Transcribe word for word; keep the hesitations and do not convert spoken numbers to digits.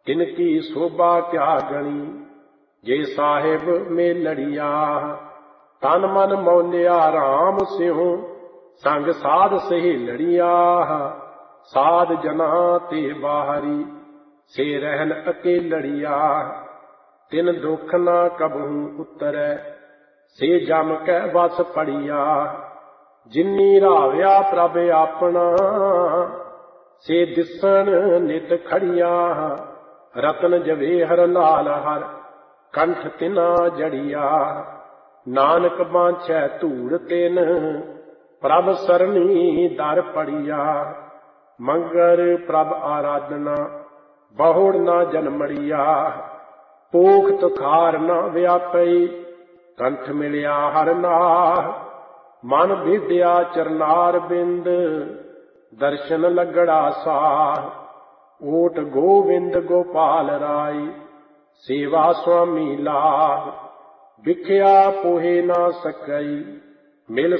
तिनकी शोभा क्या गणी, जे साहिब में लड़िया। तन मन मौलिया राम सिंह, संग साध सहेलड़िया। साध जना ते बाहरी, से रहन अकेलड़िया। तिन दुख न कबहू उतरै, से जम कै बस पड़िया। जिन्नी राव्या प्रभ आपना, से दिसन नित खड़िया। रतन जवेहर लाल हर, कंठ तिना जड़िया। नानक बांछै धूड़ तिन, प्रभ सरनी दर पड़िया। मंगर प्रभ आराधना, बहुड़ न जन्मड़िया। पोख तुखार न व्यापई, कंठ मिलिया हर नाह। मन विद्या चरनार बिंद, दर्शन लगड़ा साह। ओट गोविंद गोपाल राय, सेवा स्वामी लाह। विख्या पोहे ना सकई, मिल